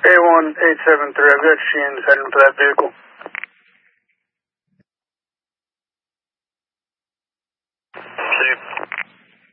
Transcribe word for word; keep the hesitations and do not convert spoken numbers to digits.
A one eight seven three, I've got Sheehan's heading for that vehicle.